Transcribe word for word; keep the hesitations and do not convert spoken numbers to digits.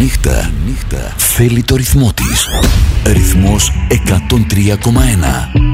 νύχτα, η νύχτα θέλει το ρυθμό της. Ρυθμός εκατόν τρία κόμμα ένα.